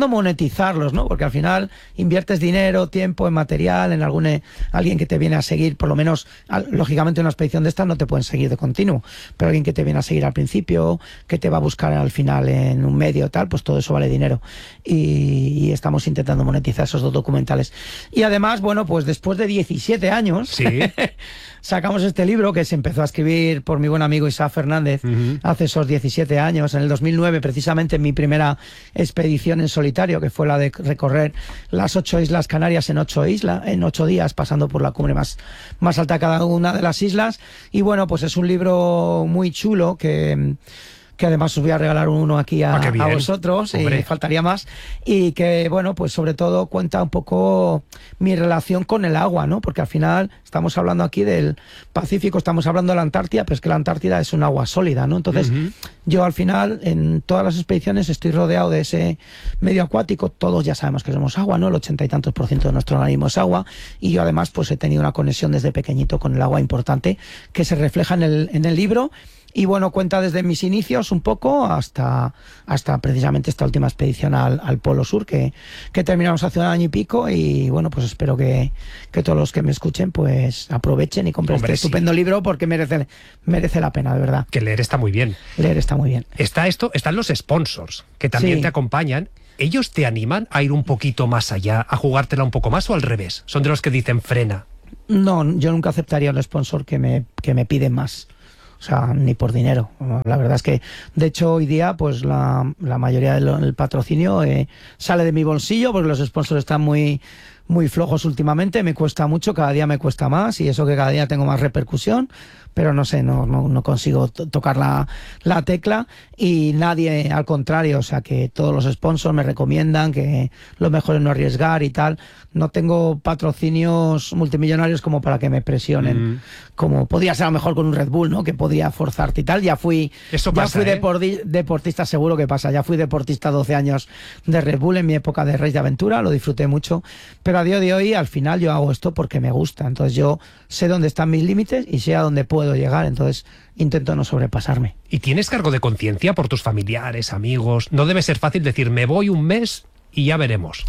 intentando monetizarlos, ¿no? Porque al final inviertes dinero, tiempo, en material, en algún eh, alguien que te viene a seguir, por lo menos, al, lógicamente una expedición de estas no te pueden seguir de continuo, pero alguien que te viene a seguir al principio, que te va a buscar al final en un medio tal, pues todo eso vale dinero. Y, y estamos intentando monetizar esos dos documentales. Y además, bueno, pues después de diecisiete años, ¿sí? sacamos este libro que se empezó a escribir por mi buen amigo Isaac Fernández uh-huh. hace esos diecisiete años, en el dos mil nueve, precisamente en mi primera expedición en solitario, que fue la de recorrer las ocho islas Canarias en ocho islas, en ocho días, pasando por la cumbre más, más alta de cada una de las islas. Y bueno, pues es un libro muy chulo que... que además os voy a regalar uno aquí a, ah, a vosotros, y faltaría más, y que, bueno, pues sobre todo cuenta un poco mi relación con el agua, ¿no? Porque al final estamos hablando aquí del Pacífico, estamos hablando de la Antártida, pero es que la Antártida es un agua sólida, ¿no? Entonces, uh-huh. yo al final, en todas las expediciones, estoy rodeado de ese medio acuático, todos ya sabemos que somos agua, ¿no? El ochenta y tantos por ciento de nuestro organismo es agua, y yo además, pues he tenido una conexión desde pequeñito con el agua importante, que se refleja en el, en el libro. Y bueno, cuenta desde mis inicios un poco hasta, hasta precisamente esta última expedición al, al Polo Sur, que, que terminamos hace un año y pico. Y bueno, pues espero que, que todos los que me escuchen pues aprovechen y compren Hombre, este sí. estupendo libro, porque merece, merece la pena, de verdad. Que leer está muy bien. Leer está muy bien. Está esto, están los sponsors, que también sí. te acompañan. ¿Ellos te animan a ir un poquito más allá, a jugártela un poco más, o al revés? ¿Son de los que dicen frena? No, yo nunca aceptaría un sponsor que me, que me pide más. O sea, ni por dinero. La verdad es que, de hecho, hoy día, pues la, la mayoría del, del patrocinio eh, sale de mi bolsillo, porque los sponsors están muy, muy flojos últimamente. Me cuesta mucho, cada día me cuesta más, y eso que cada día tengo más repercusión. Pero no sé, no, no, no consigo to- tocar la, la tecla, y nadie, al contrario, o sea, que todos los sponsors me recomiendan que lo mejor es no arriesgar y tal. No tengo patrocinios multimillonarios como para que me presionen, mm. como podría ser a lo mejor con un Red Bull, ¿no? Que podría forzarte y tal. Ya fui, Eso ya pasa, fui ¿eh? deporti- deportista, seguro que pasa. Ya fui deportista doce años de Red Bull en mi época de Race de Aventura, lo disfruté mucho. Pero a día de hoy, al final, yo hago esto porque me gusta. Entonces yo sé dónde están mis límites y sé a dónde puedo llegar, entonces intento no sobrepasarme. ¿Y tienes cargo de conciencia por tus familiares, amigos? No debe ser fácil decir, me voy un mes y ya veremos.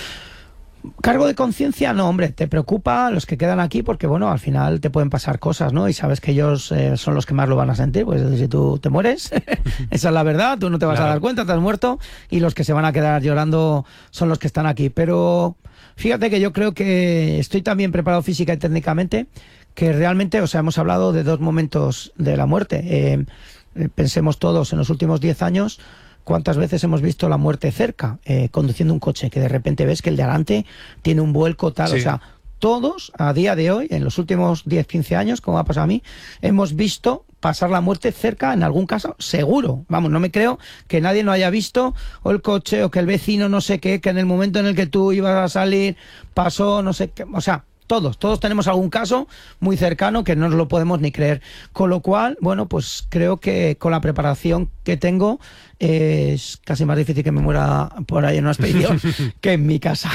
Cargo de conciencia, no, hombre, te preocupa los que quedan aquí, porque bueno, al final te pueden pasar cosas, ¿no? Y sabes que ellos eh, son los que más lo van a sentir, pues si tú te mueres, esa es la verdad, tú no te vas claro. a dar cuenta, te has muerto, y los que se van a quedar llorando son los que están aquí. Pero fíjate que yo creo que estoy tan bien preparado física y técnicamente que realmente, o sea, hemos hablado de dos momentos de la muerte. Eh, eh, pensemos todos, en los últimos diez años, ¿cuántas veces hemos visto la muerte cerca, eh, conduciendo un coche, que de repente ves que el de adelante tiene un vuelco tal? Sí. O sea, todos, a día de hoy, en los últimos diez, quince años, como ha pasado a mí, hemos visto pasar la muerte cerca, en algún caso, seguro. Vamos, no me creo que nadie no haya visto, o el coche, o que el vecino no sé qué, que en el momento en el que tú ibas a salir, pasó no sé qué, o sea... Todos, todos tenemos algún caso muy cercano que no nos lo podemos ni creer. Con lo cual, bueno, pues creo que con la preparación que tengo eh, es casi más difícil que me muera por ahí en una expedición que en mi casa.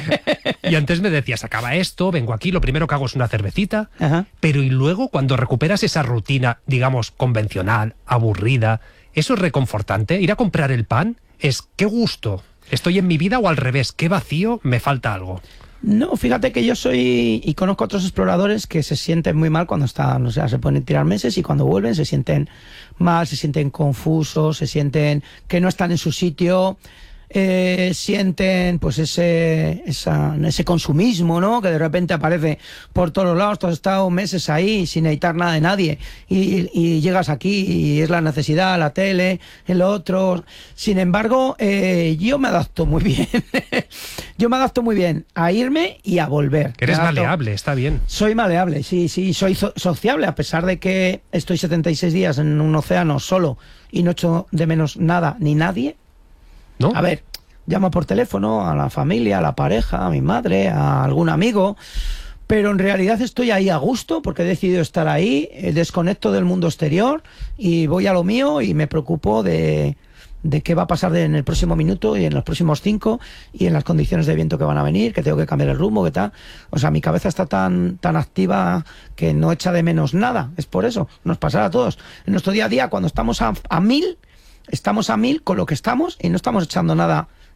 Y antes me decías, acaba esto, vengo aquí, lo primero que hago es una cervecita. Ajá. Pero y luego, cuando recuperas esa rutina, digamos, convencional, aburrida, ¿eso es reconfortante? ¿Ir a comprar el pan? Es, ¿qué gusto? ¿Estoy en mi vida o al revés? ¿Qué vacío? ¿Me falta algo? No, fíjate que yo soy, y conozco a otros exploradores que se sienten muy mal cuando están, o sea, se pueden tirar meses y cuando vuelven se sienten mal, se sienten confusos, se sienten que no están en su sitio, eh, sienten pues ese, esa, ese consumismo, ¿no? Que de repente aparece por todos lados. Tú has estado meses ahí sin necesitar nada de nadie y, y llegas aquí y es la necesidad, la tele, el otro. Sin embargo, eh, yo me adapto muy bien. Yo me adapto muy bien a irme y a volver. Eres maleable, está bien. Soy maleable, sí, sí, soy so- sociable, a pesar de que estoy setenta y seis días en un océano solo y no echo de menos nada ni nadie. ¿No? A ver, llamo por teléfono a la familia, a la pareja, a mi madre, a algún amigo, pero en realidad estoy ahí a gusto porque he decidido estar ahí, eh, desconecto del mundo exterior y voy a lo mío y me preocupo de, de qué va a pasar de, en el próximo minuto y en los próximos cinco y en las condiciones de viento que van a venir, que tengo que cambiar el rumbo, que tal. O sea, mi cabeza está tan, tan activa que no echa de menos nada. Es por eso, nos pasará a todos. En nuestro día a día, cuando estamos a, a mil... Estamos a mil con lo que estamos y no estamos echando nada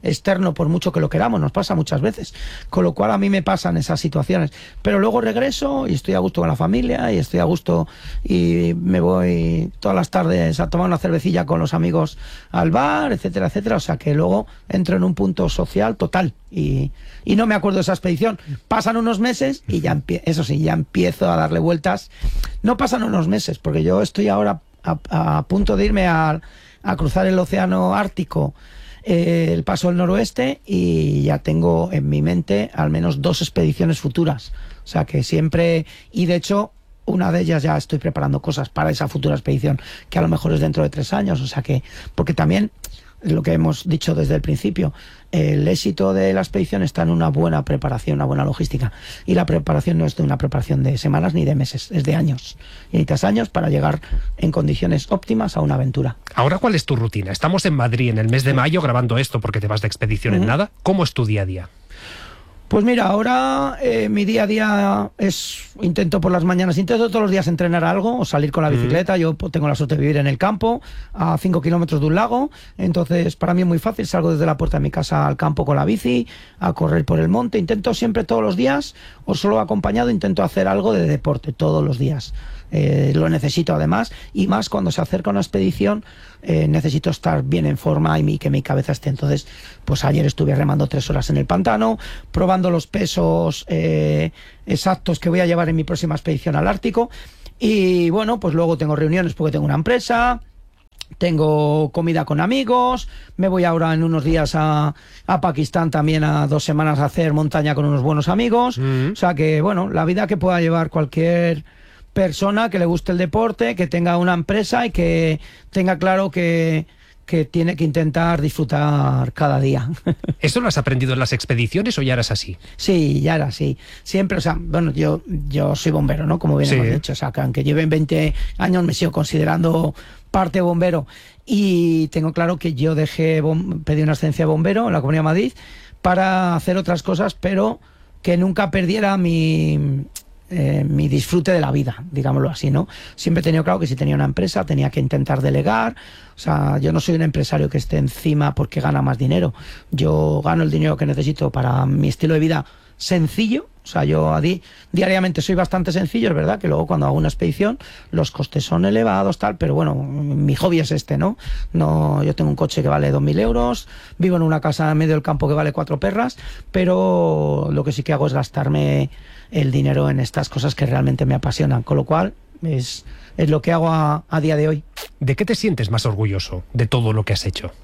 externo, por mucho que lo queramos, nos pasa muchas veces, con lo cual a mí me pasan esas situaciones, pero luego regreso y estoy a gusto con la familia y estoy a gusto y me voy todas las tardes a tomar una cervecilla con los amigos al bar, etcétera, etcétera, o sea que luego entro en un punto social total y, y no me acuerdo de esa expedición. Pasan unos meses y ya empie- eso sí, ya empiezo a darle vueltas. No pasan unos meses, porque yo estoy ahora a, a punto de irme a, a cruzar el océano Ártico, eh, el paso del noroeste, y ya tengo en mi mente al menos dos expediciones futuras. O sea que siempre, y de hecho una de ellas ya estoy preparando cosas para esa futura expedición, que a lo mejor es dentro de tres años. O sea que, porque también lo que hemos dicho desde el principio, el éxito de la expedición está en una buena preparación, una buena logística, y la preparación no es de una preparación de semanas ni de meses, es de años, y necesitas años para llegar en condiciones óptimas a una aventura. Ahora, ¿cuál es tu rutina? Estamos en Madrid en el mes de mayo grabando esto porque te vas de expedición uh-huh. en nada. ¿Cómo es tu día a día? Pues mira, ahora eh, mi día a día es, intento por las mañanas, intento todos los días entrenar algo o salir con la bicicleta. Mm. Yo tengo la suerte de vivir en el campo, a cinco kilómetros de un lago, entonces para mí es muy fácil, salgo desde la puerta de mi casa al campo con la bici, a correr por el monte. Intento siempre todos los días, o solo acompañado, intento hacer algo de deporte todos los días. Eh, lo necesito además, y más cuando se acerca una expedición, eh, necesito estar bien en forma y mi, que mi cabeza esté. Entonces, pues ayer estuve remando tres horas en el pantano, probando los pesos eh, exactos que voy a llevar en mi próxima expedición al Ártico, y bueno, pues luego tengo reuniones porque tengo una empresa, tengo comida con amigos, me voy ahora en unos días a, a Pakistán también a dos semanas a hacer montaña con unos buenos amigos. Mm. O sea que, bueno, la vida que pueda llevar cualquier persona que le guste el deporte, que tenga una empresa y que tenga claro que, que tiene que intentar disfrutar cada día. ¿Eso lo has aprendido en las expediciones o ya eras así? Sí, ya era así. Siempre, o sea, bueno, yo, yo soy bombero, ¿no? Como bien sí. hemos dicho, o sea, que aunque lleven veinte años me sigo considerando parte bombero, y tengo claro que yo dejé, pedí una excedencia de bombero en la Comunidad de Madrid para hacer otras cosas, pero que nunca perdiera mi... Eh, mi disfrute de la vida, digámoslo así, ¿no? Siempre he tenido claro que si tenía una empresa tenía que intentar delegar. O sea, yo no soy un empresario que esté encima porque gana más dinero. Yo gano el dinero que necesito para mi estilo de vida sencillo. O sea, yo a di diariamente soy bastante sencillo, es verdad que luego cuando hago una expedición los costes son elevados, tal, pero bueno, mi hobby es este, ¿no? No, yo tengo un coche que vale dos mil euros, vivo en una casa en medio del campo que vale cuatro perras, pero lo que sí que hago es gastarme el dinero en estas cosas que realmente me apasionan, con lo cual es, es lo que hago a, a día de hoy. ¿De qué te sientes más orgulloso de todo lo que has hecho?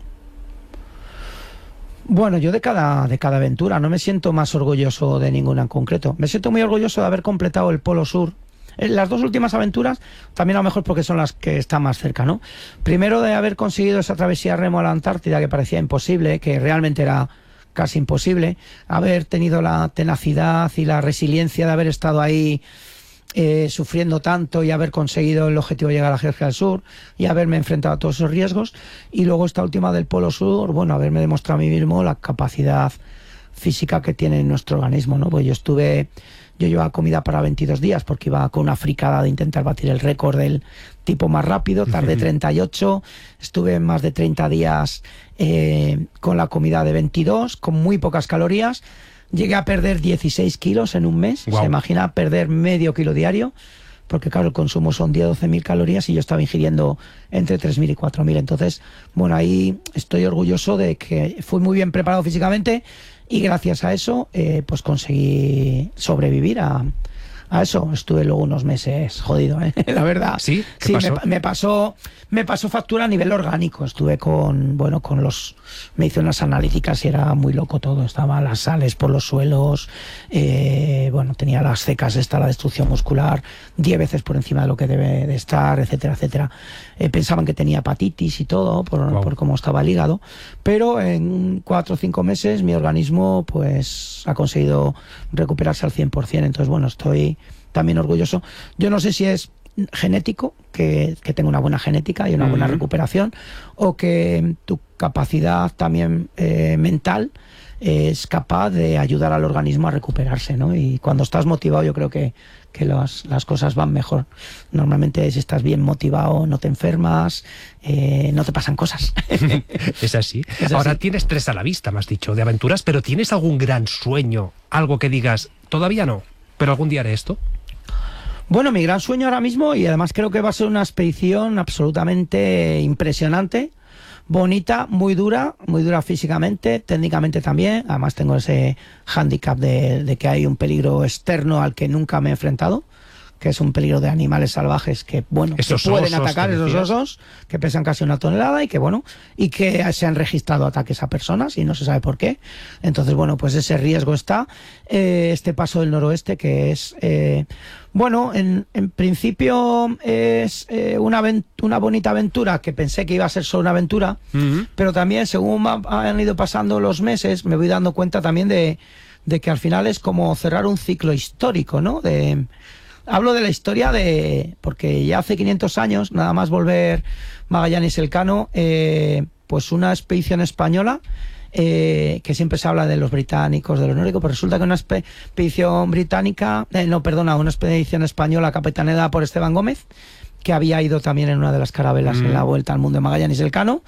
Bueno, yo de cada, de cada aventura, no me siento más orgulloso de ninguna en concreto. Me siento muy orgulloso de haber completado el Polo Sur. En las dos últimas aventuras, también a lo mejor porque son las que están más cerca, ¿no? Primero, de haber conseguido esa travesía remo a la Antártida, que parecía imposible, que realmente era casi imposible. Haber tenido la tenacidad y la resiliencia de haber estado ahí eh, sufriendo tanto y haber conseguido el objetivo de llegar a Georgia del Sur y haberme enfrentado a todos esos riesgos. Y luego esta última del Polo Sur, bueno, haberme demostrado a mí mismo la capacidad física que tiene nuestro organismo, ¿no? Pues yo estuve... Yo llevaba comida para veintidós días porque iba con una fricada de intentar batir el récord del tipo más rápido. Tardé treinta y ocho, estuve más de treinta días eh, con la comida de veintidós, con muy pocas calorías. Llegué a perder dieciséis kilos en un mes. Wow. Se imagina perder medio kilo diario, porque claro, el consumo son diez a doce mil calorías y yo estaba ingiriendo entre tres mil y cuatro mil. Entonces, bueno, ahí estoy orgulloso de que fui muy bien preparado físicamente. Y gracias a eso, eh, pues conseguí sobrevivir a, a eso. Estuve luego unos meses jodido, ¿eh? La verdad. ¿Sí? ¿Qué sí, pasó? Me, me pasó me pasó factura a nivel orgánico. Estuve con, bueno, con los... Me hice unas analíticas y era muy loco todo. Estaban las sales por los suelos, eh, bueno, tenía las cecas, esta, la destrucción muscular, diez veces por encima de lo que debe de estar, etcétera, etcétera. Eh, pensaban que tenía hepatitis y todo, por, wow. por cómo estaba el hígado. Pero en cuatro o cinco meses mi organismo, pues, ha conseguido recuperarse al cien por cien. Entonces, bueno, estoy también orgulloso. Yo no sé si es genético, que, que tenga una buena genética y una uh-huh. buena recuperación, o que tu capacidad también eh, mental es capaz de ayudar al organismo a recuperarse, ¿no? Y cuando estás motivado yo creo que, que las, las cosas van mejor. Normalmente si estás bien motivado no te enfermas, eh, no te pasan cosas. Es así. Es Ahora así. tienes tres a la vista, me has dicho, de aventuras, pero ¿tienes algún gran sueño? Algo que digas, todavía no, pero algún día haré esto. Bueno, mi gran sueño ahora mismo, y además creo que va a ser una expedición absolutamente impresionante, bonita, muy dura, muy dura físicamente, técnicamente también. Además tengo ese hándicap de, de que hay un peligro externo al que nunca me he enfrentado, que es un peligro de animales salvajes que, bueno, esos que pueden osos, atacar, esos osos, que pesan casi una tonelada y que, bueno, y que se han registrado ataques a personas y no se sabe por qué. Entonces, bueno, pues ese riesgo está. Eh, este paso del noroeste que es, eh, bueno, en, en principio es eh, una, una bonita aventura que pensé que iba a ser solo una aventura, uh-huh. pero también según han ido pasando los meses me voy dando cuenta también de, de que al final es como cerrar un ciclo histórico, ¿no? De... Hablo de la historia de... Porque ya hace quinientos años, nada más volver Magallanes Elcano, eh, pues una expedición española, eh, que siempre se habla de los británicos, de los nórdicos, pero resulta que una expedición británica, eh, no, perdona, una expedición española capitaneada por Esteban Gómez, que había ido también en una de las carabelas mm. en la vuelta al mundo de Magallanes Elcano,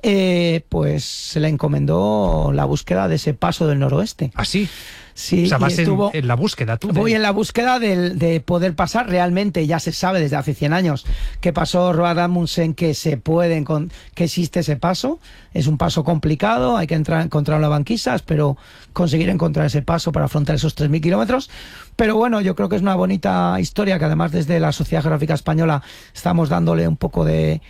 eh, pues se le encomendó la búsqueda de ese paso del noroeste. ¿Ah, sí? Sí, o sea, vas estuvo, en, en la búsqueda tú. Voy de... en la búsqueda de, de poder pasar. Realmente ya se sabe desde hace cien años que pasó Roald Amundsen, que se puede, que existe ese paso. Es un paso complicado, hay que entrar, encontrar las banquisas, pero conseguir encontrar ese paso para afrontar esos tres mil kilómetros. Pero bueno, yo creo que es una bonita historia que además desde la Sociedad Geográfica Española estamos dándole un poco de...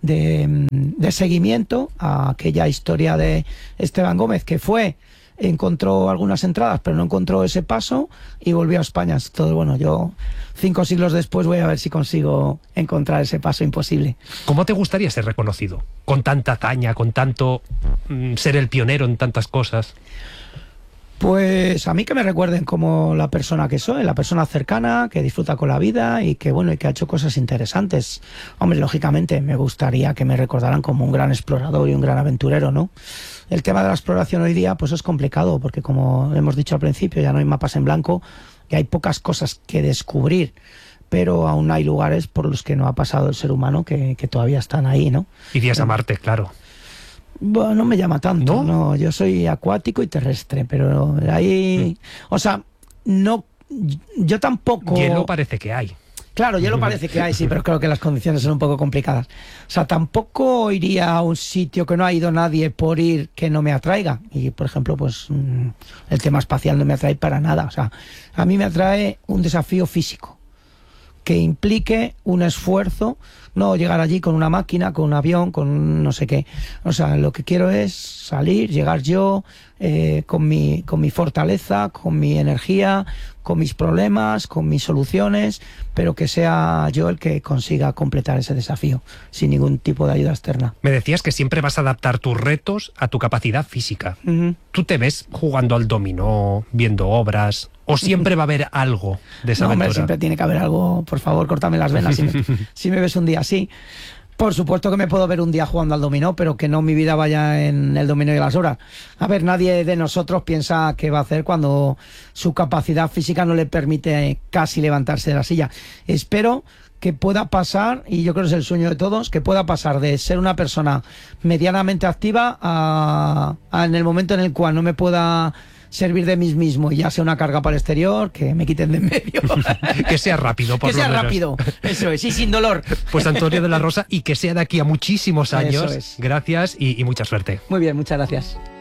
De, de seguimiento a aquella historia de Esteban Gómez, que fue, encontró algunas entradas, pero no encontró ese paso y volvió a España. Entonces, bueno, yo cinco siglos después voy a ver si consigo encontrar ese paso imposible. ¿Cómo te gustaría ser reconocido? Con tanta hazaña, con tanto mm, ser el pionero en tantas cosas. Pues a mí que me recuerden como la persona que soy, la persona cercana, que disfruta con la vida y que, bueno, y que ha hecho cosas interesantes. Hombre, lógicamente me gustaría que me recordaran como un gran explorador y un gran aventurero, ¿no? El tema de la exploración hoy día pues es complicado porque, como hemos dicho al principio, ya no hay mapas en blanco y hay pocas cosas que descubrir, pero aún hay lugares por los que no ha pasado el ser humano que, que todavía están ahí, ¿no? Irías a Marte, claro. Bueno, no me llama tanto, ¿No? no, yo soy acuático y terrestre, pero ahí, mm. o sea, no, yo tampoco... Hielo parece que hay. Claro, hielo parece que hay, sí, pero creo que las condiciones son un poco complicadas. O sea, tampoco iría a un sitio que no ha ido nadie por ir que no me atraiga. Y, por ejemplo, pues el tema espacial no me atrae para nada. O sea, a mí me atrae un desafío físico que implique un esfuerzo, no llegar allí con una máquina, con un avión, con no sé qué. O sea, lo que quiero es salir, llegar yo eh, con mi, con mi fortaleza, con mi energía, con mis problemas, con mis soluciones, pero que sea yo el que consiga completar ese desafío, sin ningún tipo de ayuda externa. Me decías que siempre vas a adaptar tus retos a tu capacidad física. Uh-huh. ¿Tú te ves jugando al dominó, viendo obras, o siempre va a haber algo de esa no, aventura? Hombre, siempre tiene que haber algo. Por favor, córtame las venas si me, si me ves un día así. Por supuesto que me puedo ver un día jugando al dominó, pero que no mi vida vaya en el dominó y las horas. A ver, nadie de nosotros piensa qué va a hacer cuando su capacidad física no le permite casi levantarse de la silla. Espero que pueda pasar, y yo creo que es el sueño de todos, que pueda pasar de ser una persona medianamente activa a, a en el momento en el cual no me pueda servir de mí mismo y ya sea una carga para el exterior, que me quiten de en medio. Que sea rápido, por que lo sea menos. rápido, eso es, y sin dolor. Pues Antonio de la Rosa, y que sea de aquí a muchísimos años. Eso es. Gracias y, y mucha suerte. Muy bien, muchas gracias.